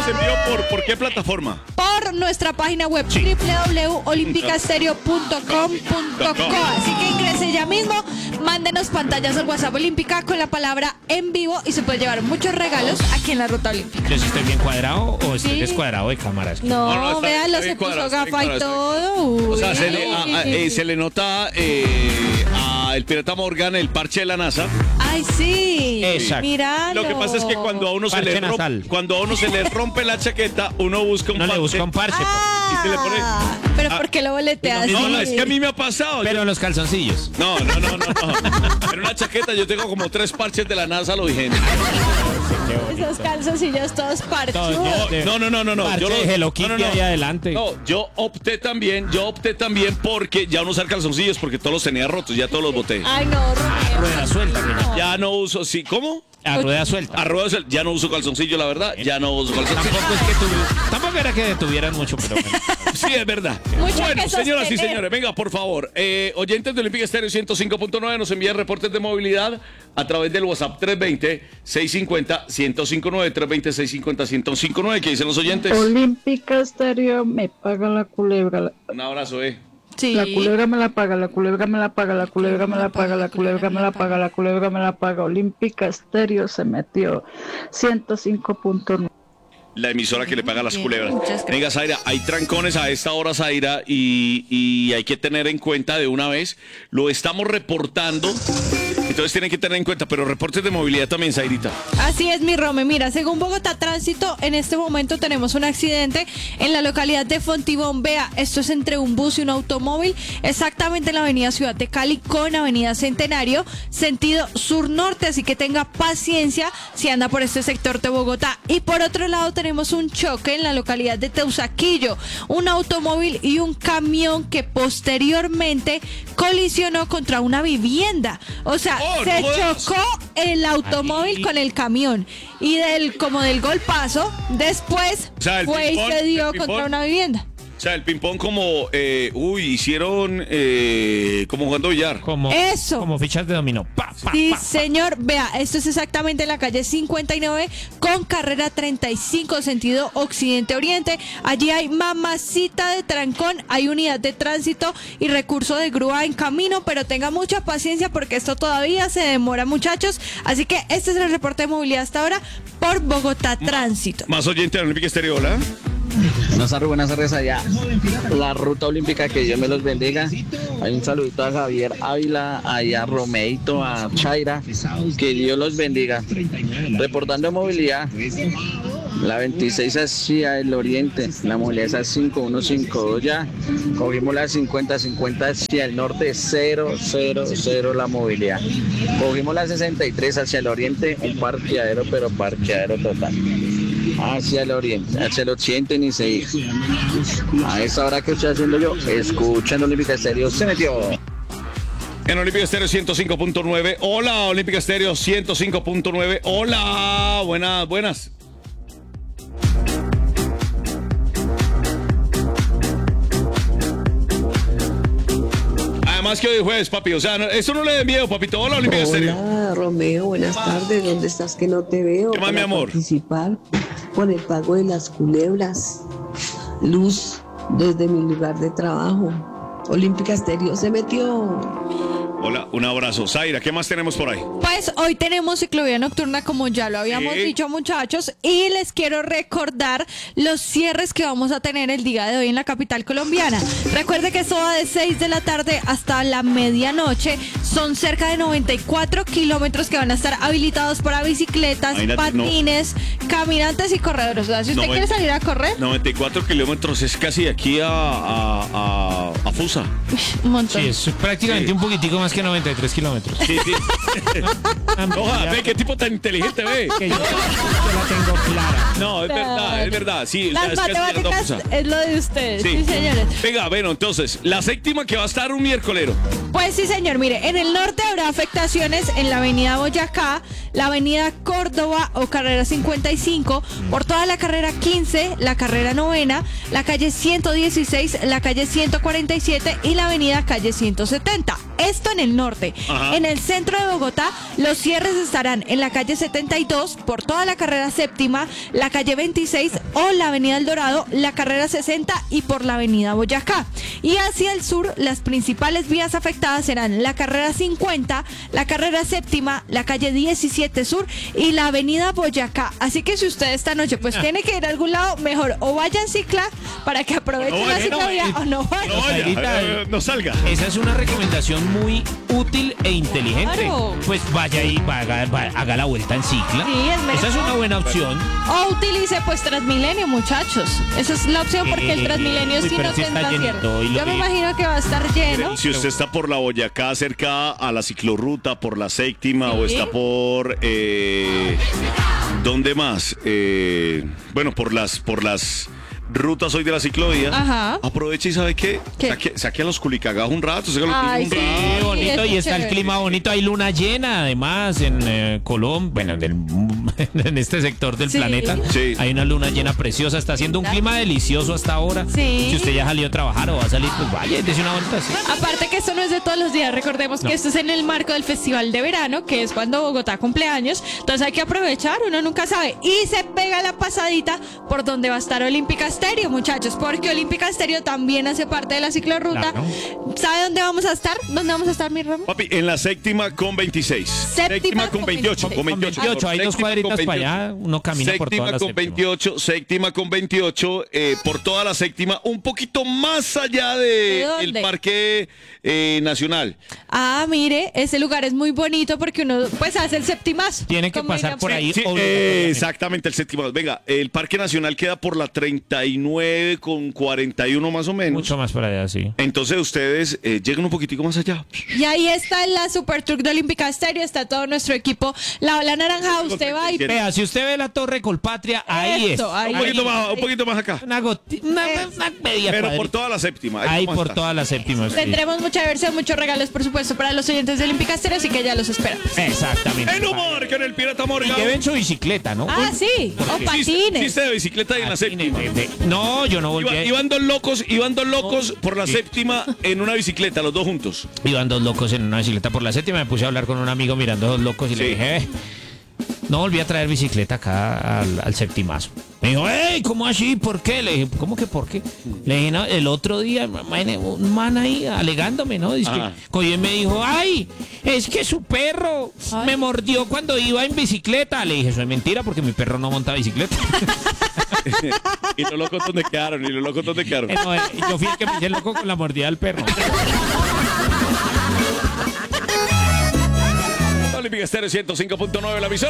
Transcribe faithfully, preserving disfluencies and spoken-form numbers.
les envío por, por qué plataforma. Por nuestra página web Sí. doble u doble u doble u punto olímpicastereo punto com punto co. Así que ingrese ya mismo, mándenos pantallas al WhatsApp Olímpica con la palabra en vivo y se puede llevar muchos regalos aquí en la Ruta Olímpica. ¿Yo si estoy bien cuadrado o estoy Sí. descuadrado de cámaras? No, No, no, está- véanlo, está se bien puso cuadrado, está bien gafa y cuadrado, está todo. Uy. O sea, se le, a- a- eh, se le nota eh, a el pirata Morgan el parche de la NASA. Ay, sí. Exacto. Míralo. Lo que pasa es que cuando a uno se Parche le rompe, nasal. cuando a uno se le rompe la chaqueta, uno busca un No le parche. busca un parche. Ah, y se le pone- pero Ah. ¿por qué lo boletea así? No, no, es que a mí me ha pasado. Pero en los calzoncillos. No, no, no, no, no. En una chaqueta yo tengo como tres parches de la NASA, lo dije. Esos calzoncillos todos parchudos. Todo, de- No, no, no, no, no. Parche Yo de lo- Hello Kitty no, no, no. ahí adelante. No, yo opté también, yo opté también porque ya no usar calzoncillos porque todos los tenía rotos, ya todos los boté. Ay, no, Romeo. Rueda suelta, que ya- Ya no uso, sí, ¿cómo? A rueda suelta. A ruedas, ya no uso calzoncillo, la verdad, ya no uso calzoncillo. Tampoco es que tuvi- tampoco era que detuvieran mucho, pero bueno. Sí, es verdad. Mucho Bueno, que señoras y sostener. señores, venga, por favor. Eh, oyentes de Olímpica Estéreo ciento cinco punto nueve nos envían reportes de movilidad a través del WhatsApp tres dos cero, seis cinco cero, uno cero cinco nueve, tres dos cero, seis cinco cero, uno cero cinco nueve. ¿Qué dicen los oyentes? Olímpica Estéreo me paga la culebra. La, Un abrazo, eh. Sí. la culebra me la paga, la culebra me la paga, la culebra me la paga, la culebra me la paga, la culebra me la paga. Olímpica Estéreo se metió ciento cinco punto nueve. La emisora que le paga a las Bien, culebras. muchas gracias. Venga, Zaira, hay trancones a esta hora, Zaira, y, y hay que tener en cuenta de una vez. Lo estamos reportando, entonces tienen que tener en cuenta, pero reportes de movilidad también, Zairita. Así es, mi Rome. Mira, según Bogotá Tránsito, en este momento tenemos un accidente en la localidad de Fontibón. Vea, esto es entre un bus y un automóvil, exactamente en la avenida Ciudad de Cali con avenida Centenario, sentido sur-norte, así que tenga paciencia si anda por este sector de Bogotá. Y por otro lado tenemos un choque en la localidad de Teusaquillo, un automóvil y un camión que posteriormente colisionó contra una vivienda. O sea, Oh, se no jodas. chocó el automóvil Ahí. con el camión y del como del golpazo después O sea, el fue y ping-pong, se dio el ping-pong. contra una vivienda. O sea, el ping-pong como, eh, uy, hicieron eh, como jugando billar. Como, Eso. como fichas de dominó. Pa, pa, Sí, pa. señor, vea, esto es exactamente en la calle cincuenta y nueve con carrera treinta y cinco sentido occidente-oriente. Allí hay mamacita de trancón, hay unidad de tránsito y recurso de grúa en camino, pero tenga mucha paciencia porque esto todavía se demora, muchachos. Así que este es el reporte de movilidad hasta ahora por Bogotá Tránsito. Más oyente de la Olímpica Estéreo, ¿hola? Buenas tardes, buenas tardes allá. La ruta olímpica, que Dios me los bendiga. Hay un saludito a Javier Ávila, allá a Romeito, a Chaira. Que Dios los bendiga. Reportando movilidad. La veintiséis hacia el oriente, la movilidad es a cinco mil ciento cincuenta y dos ya. Cogimos la cincuenta cincuenta hacia el norte, cero, cero, cero la movilidad. Cogimos la sesenta y tres hacia el oriente, un parqueadero, pero parqueadero total. Hacia el oriente, hacia el occidente ni se dice. A esa hora que estoy haciendo yo, escuchando Olímpica Estéreo, se metió. En Olímpica Estéreo ciento cinco punto nueve. Hola, Olímpica Estéreo ciento cinco punto nueve. Hola, buenas, buenas. Además que hoy es jueves, papi. O sea, no, eso no le dé miedo, papito. Hola, Olímpica Estéreo. Hola, Romeo, buenas tardes. ¿Dónde estás que no te veo? ¿Qué más, Para mi amor? participar con el pago de las culebras. Luz, desde mi lugar de trabajo. Olímpica Estéreo se metió. Hola, un abrazo. Zaira, ¿qué más tenemos por ahí? Pues hoy tenemos ciclovía nocturna, como ya lo habíamos Sí. dicho, muchachos, y les quiero recordar los cierres que vamos a tener el día de hoy en la capital colombiana. Recuerde que esto va de seis de la tarde hasta la medianoche. Son cerca de noventa y cuatro kilómetros que van a estar habilitados para bicicletas, Imagínate, no. patines, caminantes y corredores. O sea, si usted Noven- quiere salir a correr, noventa y cuatro kilómetros es casi de aquí a, a, a, a Fusa. un montón. Sí, es prácticamente Sí. un poquitico más que noventa y tres kilómetros. Sí, sí. Oja, ve qué tipo tan inteligente, ve. Que yo, yo la tengo clara. No, es verdad, es verdad. Sí, o sea, Las es casi llegando a matemáticas Fusa. es lo de ustedes, sí, Sí. señores. Venga, bueno, entonces, la séptima que va a estar un miércolero. Pues sí, señor. Mire, en el norte habrá afectaciones en la avenida Boyacá, la avenida Córdoba o carrera cincuenta y cinco, por toda la carrera quince, la carrera novena, la calle ciento dieciséis, la calle ciento cuarenta y siete y la avenida calle ciento setenta. Esto en el norte. Ajá. En el centro de Bogotá, los cierres estarán en la calle setenta y dos, por toda la carrera séptima, la calle veintiséis o la avenida El Dorado, la carrera sesenta y por la avenida Boyacá. Y hacia el sur, las principales vías afectadas serán la carrera cincuenta, la carrera séptima, la calle diecisiete sur y la avenida Boyacá. Así que si usted esta noche pues tiene que ir a algún lado, mejor o vaya en cicla para que aproveche No la vaya, no ciclovía vaya. o no vaya. No vaya, Ahorita- eh, no salga. Esa es una recomendación muy útil e inteligente. Claro. Pues vaya y haga, va- haga la vuelta en cicla. Sí, es mejor. Esa es una buena opción. O utilice pues Transmilenio, muchachos. Esa es la opción porque el Eh, Transmilenio uy, sí pero no sí te está está llenito, cierto. y lo Yo me que- imagino que va a estar lleno. Si usted está por la Boyacá, cerca a la ciclorruta, por la séptima, Sí. o está por... Eh, ¿Dónde más? Eh, bueno, por las... Por las rutas hoy de la ciclovía. Ajá. Aproveche y ¿sabe qué? ¿Qué? Saque, saque a los culicagados un rato, saque a los Ay, niños un sí. rato. Qué bonito, es y está el chévere. clima bonito, hay luna llena además en eh, Colombia, bueno, en, el- en este sector del Sí. planeta. Sí. Hay una luna llena preciosa, está haciendo un clima delicioso hasta ahora. Sí. Si usted ya salió a trabajar o va a salir, pues vaya, dése una vuelta así. Aparte que esto no es de todos los días, recordemos No. que esto es en el marco del Festival de Verano, que es cuando Bogotá cumple años, entonces hay que aprovechar, uno nunca sabe, y se pega la pasadita por donde va a estar Olímpica Estéreo, muchachos, porque Olímpica Estéreo también hace parte de la ciclorruta. Claro. ¿Sabe dónde vamos a estar? ¿Dónde vamos a estar, mi Ramo? Papi, en la séptima con veintiséis. Séptima con con veintiocho. Con veintiséis. veintiocho. Con veintiocho, hay dos Séptima cuadritas con para veintiocho. allá, uno camina por Séptima toda la con séptima. veintiocho, séptima con veintiocho, eh, por toda la séptima, un poquito más allá ¿De de dónde? el Parque eh, Nacional. Ah, mire, ese lugar es muy bonito porque uno pues hace el septimazo. Tiene que como pasar diríamos. por ahí. Sí, obligatoriamente. eh, exactamente, el séptimo. Venga, el Parque Nacional queda por la treinta y nueve con cuarenta y uno más o menos. Mucho más para allá, sí. Entonces ustedes eh, llegan un poquitico más allá. Y ahí está la Super Truck de Olímpica Estéreo, está todo nuestro equipo. La ola naranja, usted va y... Vea, si usted ve la Torre Colpatria, ahí Eso, es. ahí. Un poquito más, un poquito más acá. Una gotita, una, una media Pero por cuadrita. toda la séptima. Ahí vamos a por estar. toda la séptima. sí. Tendremos mucha diversión, muchos regalos, por supuesto, para los oyentes de Olímpica Estéreo, así que ya los esperamos. Exactamente. En humor, con el Pirata Y Morgan. lleven su bicicleta, ¿no? Ah, sí, o Sí, patines. sí, de bicicleta y en la séptima. No, yo no volví. Iba- a- iban dos locos, iban dos locos por la Sí. séptima en una bicicleta, los dos juntos. Iban dos locos en una bicicleta por la séptima. Me puse a hablar con un amigo mirando a dos locos y Sí. le dije, "Eh, no volví a traer bicicleta acá al, al septimazo". Me dijo, ¡ey! ¿Cómo así? ¿Por qué? Le dije, ¿cómo que por qué? Le dije, no, el otro día, man, un man ahí alegándome, ¿no? Dice Ajá. que, cogió y me dijo, ¡ay! Es que su perro me mordió cuando iba en bicicleta. Le dije, eso es mentira porque mi perro no monta bicicleta. ¿Y los locos dónde quedaron? ¿Y los locos dónde quedaron? Eh, no, eh, yo fui el que me hice loco con la mordida del perro. Olímpica Estéreo ciento cinco punto nueve, la emisora.